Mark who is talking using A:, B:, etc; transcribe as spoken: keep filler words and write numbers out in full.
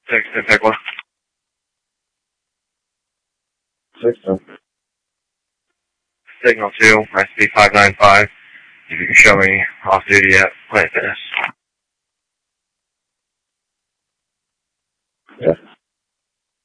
A: Six, ten, pick one.
B: Six, ten.
A: Signal two, S P five nine five. If you can show me off duty at Planet Fitness.